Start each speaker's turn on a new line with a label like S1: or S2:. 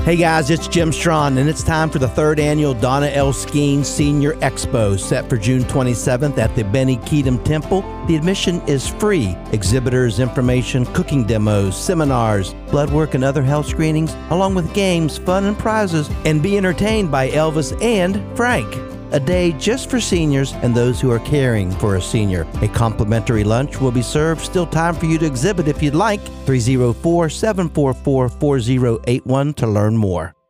S1: Hey guys, it's Jim Strawn, and it's time for the third annual Donna L. Skeen Senior Expo, set for June 27th at the Benny Keatum Temple. The admission is free. Exhibitors, information, cooking demos, seminars, blood work, and other health screenings, along with games, fun, and prizes, and be entertained by Elvis and Frank. A day just for seniors and those who are caring for a senior. A complimentary lunch will be served. Still time for you to exhibit if you'd like. 304-744-4081 to learn more.